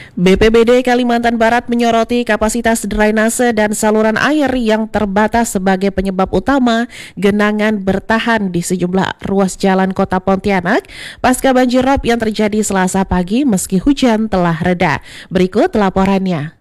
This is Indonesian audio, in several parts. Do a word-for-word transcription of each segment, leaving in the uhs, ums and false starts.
B P B D Kalimantan Barat menyoroti kapasitas drainase dan saluran air yang terbatas sebagai penyebab utama genangan bertahan di sejumlah ruas jalan Kota Pontianak pasca banjir rob yang terjadi Selasa pagi meski hujan telah reda. Berikut laporannya.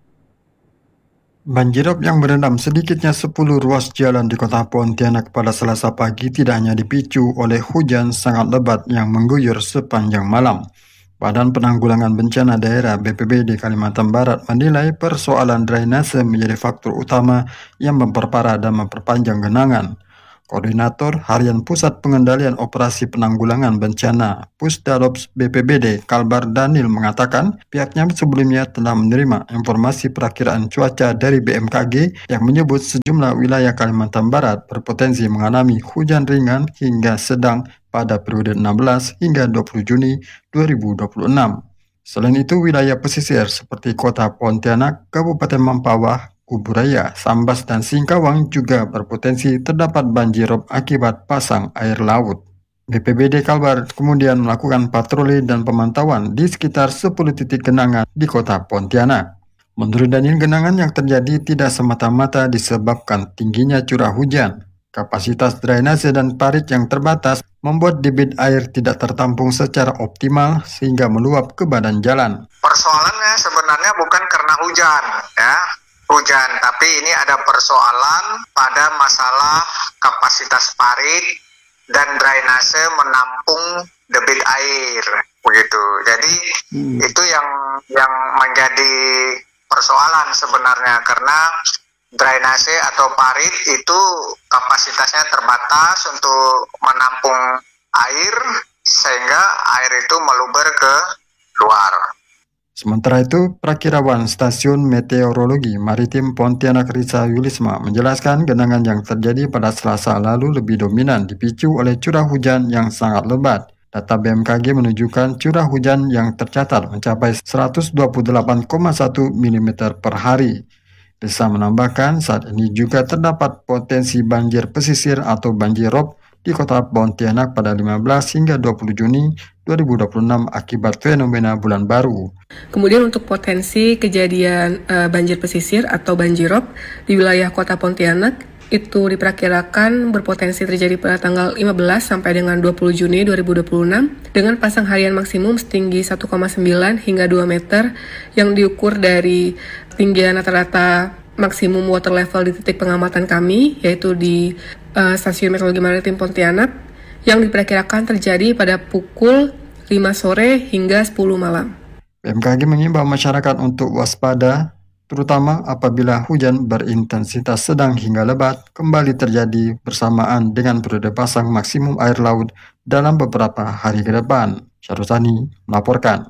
Banjirop yang merendam sedikitnya sepuluh ruas jalan di Kota Pontianak pada Selasa pagi tidak hanya dipicu oleh hujan sangat lebat yang mengguyur sepanjang malam. Badan Penanggulangan Bencana Daerah B P B D Kalimantan Barat menilai persoalan drainase menjadi faktor utama yang memperparah dan memperpanjang genangan. Koordinator Harian Pusat Pengendalian Operasi Penanggulangan Bencana Pusdalops B P B D Kalbar Daniel mengatakan pihaknya sebelumnya telah menerima informasi perakiraan cuaca dari B M K G yang menyebut sejumlah wilayah Kalimantan Barat berpotensi mengalami hujan ringan hingga sedang pada periode enam belas hingga dua puluh Juni dua ribu dua puluh enam. Selain itu, wilayah pesisir seperti Kota Pontianak, Kabupaten Mempawah, Kuburaya, Sambas, dan Singkawang juga berpotensi terdapat banjir rob akibat pasang air laut. B P B D Kalbar kemudian melakukan patroli dan pemantauan di sekitar sepuluh titik genangan di Kota Pontianak. Menurut Daniel, genangan yang terjadi tidak semata-mata disebabkan tingginya curah hujan. Kapasitas drainase dan parit yang terbatas membuat debit air tidak tertampung secara optimal sehingga meluap ke badan jalan. Persoalannya sebenarnya bukan karena hujan, ya. Hujan, tapi ini ada persoalan pada masalah kapasitas parit dan drainase menampung debit air, begitu. Jadi hmm. itu yang yang menjadi persoalan sebenarnya karena drainase atau parit itu kapasitasnya terbatas untuk menampung air sehingga air itu meluber ke luar. Sementara itu, Prakirawan Stasiun Meteorologi Maritim Pontianak Risa Yulisma menjelaskan genangan yang terjadi pada Selasa lalu lebih dominan dipicu oleh curah hujan yang sangat lebat. Data B M K G menunjukkan curah hujan yang tercatat mencapai seratus dua puluh delapan koma satu milimeter per hari. Risa menambahkan saat ini juga terdapat potensi banjir pesisir atau banjir rob di Kota Pontianak pada lima belas hingga dua puluh Juni dua ribu dua puluh enam akibat fenomena bulan baru. Kemudian untuk potensi kejadian uh, banjir pesisir atau banjirop di wilayah Kota Pontianak itu diperkirakan berpotensi terjadi pada tanggal lima belas sampai dengan dua puluh Juni dua ribu dua puluh enam dengan pasang harian maksimum setinggi satu koma sembilan hingga dua meter yang diukur dari ketinggian rata-rata maksimum water level di titik pengamatan kami yaitu di uh, Stasiun Meteorologi Maritim Pontianak yang diperkirakan terjadi pada pukul lima sore hingga sepuluh malam. B M K G mengimbau masyarakat untuk waspada, terutama apabila hujan berintensitas sedang hingga lebat kembali terjadi bersamaan dengan periode pasang maksimum air laut dalam beberapa hari ke depan. Syarusani melaporkan.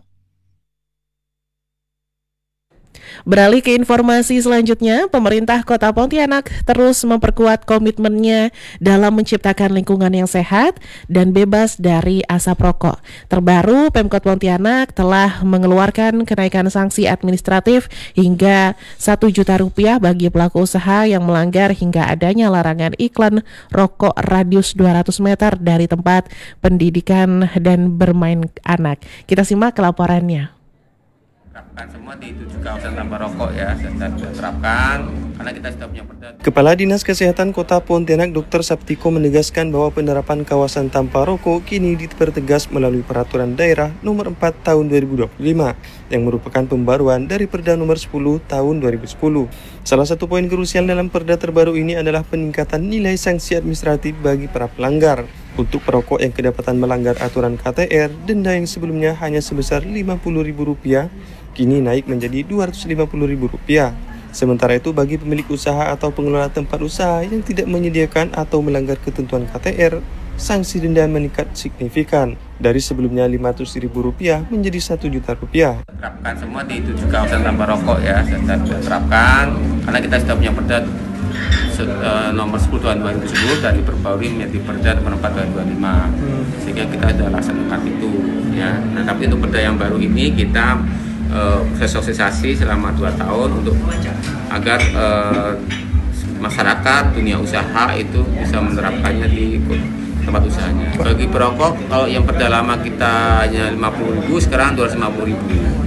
Beralih ke informasi selanjutnya, pemerintah Kota Pontianak terus memperkuat komitmennya dalam menciptakan lingkungan yang sehat dan bebas dari asap rokok. Terbaru, Pemkot Pontianak telah mengeluarkan kenaikan sanksi administratif hingga satu juta rupiah bagi pelaku usaha yang melanggar hingga adanya larangan iklan rokok radius dua ratus meter dari tempat pendidikan dan bermain anak. Kita simak laporannya. Terapkan semua di tujuh kawasan tanpa rokok ya, sudah terapkan karena kita sudah punya perda. Kepala Dinas Kesehatan Kota Pontianak Dokter Saptiko menegaskan bahwa penerapan kawasan tanpa rokok kini dipertegas melalui Peraturan Daerah Nomor empat Tahun dua ribu dua puluh lima yang merupakan pembaruan dari Perda Nomor sepuluh Tahun dua ribu sepuluh. Salah satu poin krusial dalam perda terbaru ini adalah peningkatan nilai sanksi administratif bagi para pelanggar. Untuk perokok yang kedapatan melanggar aturan K T R, denda yang sebelumnya hanya sebesar lima puluh ribu rupiah kini naik menjadi dua ratus lima puluh ribu rupiah. Sementara itu bagi pemilik usaha atau pengelola tempat usaha yang tidak menyediakan atau melanggar ketentuan K T R, sanksi denda meningkat signifikan dari sebelumnya lima ratus ribu rupiah menjadi satu juta rupiah. Terapkan semua di tujuh kawasan tanpa rokok ya, sudah terapkan karena kita sudah punya perda nomor sepuluh tahun dua ribu sepuluh dan diperbarui menjadi perda nomor empat tahun dua ribu dua puluh lima sehingga kita sudah laksanakan itu ya. Nah, tapi untuk perda yang baru ini kita uh, sosialisasi selama dua tahun untuk agar uh, masyarakat dunia usaha itu bisa menerapkannya di tempat usahanya. Bagi perokok kalau yang perda lama kita hanya lima puluh ribu sekarang dua ratus lima puluh ribu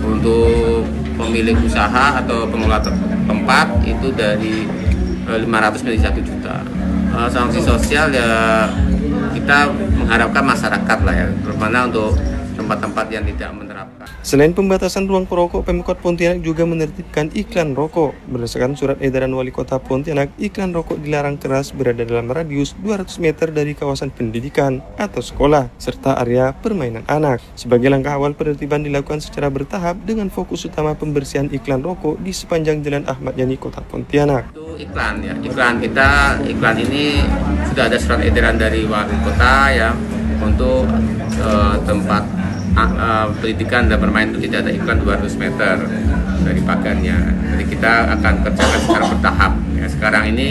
Untuk pemilik usaha atau pengelola tempat itu dari lima ratus menjadi satu juta. Sanksi sosial ya kita mengharapkan masyarakat lah ya, terutama untuk tempat-tempat yang tidak menerapkan. Selain pembatasan ruang perokok, Pemkot Pontianak juga menertibkan iklan rokok. Berdasarkan surat edaran Wali Kota Pontianak, iklan rokok dilarang keras berada dalam radius dua ratus meter dari kawasan pendidikan atau sekolah, serta area permainan anak. Sebagai langkah awal, penertiban dilakukan secara bertahap dengan fokus utama pembersihan iklan rokok di sepanjang Jalan Ahmad Yani, Kota Pontianak. Itu iklan ya, iklan kita, iklan ini sudah ada surat edaran dari Wali Kota ya untuk uh, tempat uh, pendidikan dan bermain itu tidak ada iklan dua ratus meter dari pagarnya. Jadi kita akan kerjakan secara bertahap. Ya, sekarang ini